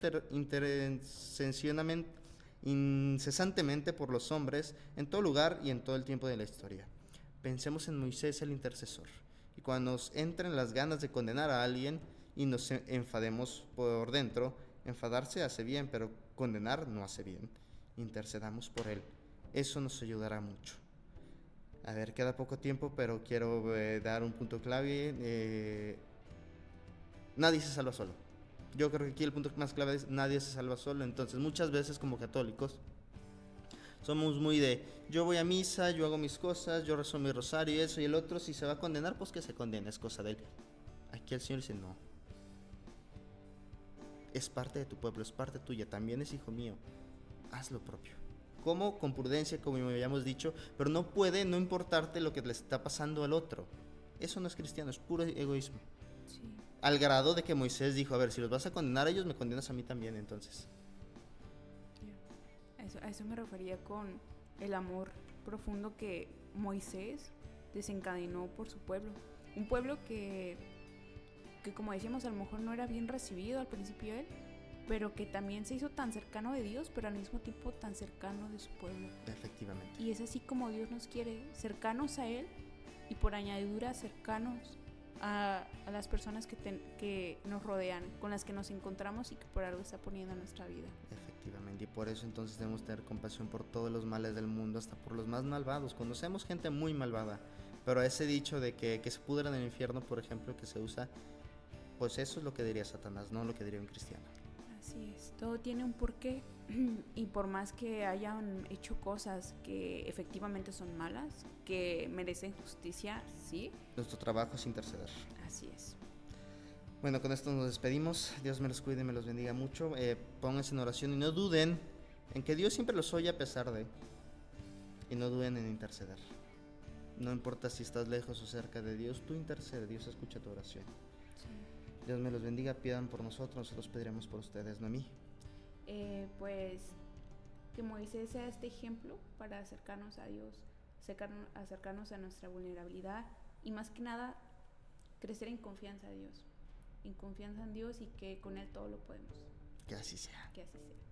incesantemente por los hombres en todo lugar y en todo el tiempo de la historia. Pensemos en Moisés el intercesor. Y cuando nos entren las ganas de condenar a alguien y nos enfademos por dentro, enfadarse hace bien, pero condenar no hace bien. Intercedamos por él. Eso nos ayudará mucho. A ver, queda poco tiempo, pero quiero dar un punto clave. Nadie se salva solo. Yo creo que aquí el punto más clave es nadie se salva solo. Entonces muchas veces como católicos somos muy de yo voy a misa, yo hago mis cosas, yo rezo mi rosario y eso, y el otro si se va a condenar pues que se condene, es cosa de él. Aquí el Señor dice no, es parte de tu pueblo, es parte tuya, también es hijo mío, haz lo propio. Como con prudencia, como me habíamos dicho, pero no puede no importarte lo que le está pasando al otro. Eso no es cristiano, es puro egoísmo. Sí. Al grado de que Moisés dijo, a ver, si los vas a condenar a ellos, me condenas a mí también, entonces. A eso me refería con el amor profundo que Moisés desencadenó por su pueblo. Un pueblo que como decíamos, a lo mejor no era bien recibido al principio él, pero que también se hizo tan cercano de Dios, pero al mismo tiempo tan cercano de su pueblo. Efectivamente. Y es así como Dios nos quiere, cercanos a Él y por añadidura cercanos a las personas que nos rodean, con las que nos encontramos y que por algo está poniendo en nuestra vida. Efectivamente, y por eso entonces debemos tener compasión por todos los males del mundo, hasta por los más malvados. Conocemos gente muy malvada, pero ese dicho de que se pudran en el infierno, por ejemplo, que se usa, pues eso es lo que diría Satanás, no lo que diría un cristiano. Así es, todo tiene un porqué y por más que hayan hecho cosas que efectivamente son malas, que merecen justicia, sí. Nuestro trabajo es interceder. Así es. Bueno, con esto nos despedimos. Dios me los cuide y me los bendiga mucho. Pónganse en oración y no duden en que Dios siempre los oye a pesar de. Y no duden en interceder. No importa si estás lejos o cerca de Dios, tú intercede, Dios escucha tu oración. Sí. Dios me los bendiga, pidan por nosotros, nosotros pediremos por ustedes, no a mí. Pues que Moisés sea este ejemplo para acercarnos a Dios, acercarnos a nuestra vulnerabilidad y más que nada crecer en confianza a Dios, en confianza en Dios y que con Él todo lo podemos. Que así sea. Que así sea.